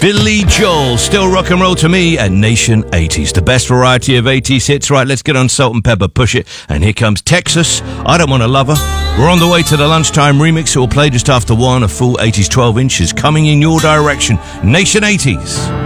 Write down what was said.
Billy Joel, Still Rock and Roll to Me, and Nation 80s. The best variety of 80s hits. Right, let's get on Salt and Pepper, Push It. And here comes Texas, I Don't Want to Love Her. We're on the way to the lunchtime remix. It will play just after 1. A full 80s 12 inches coming in your direction. Nation 80s.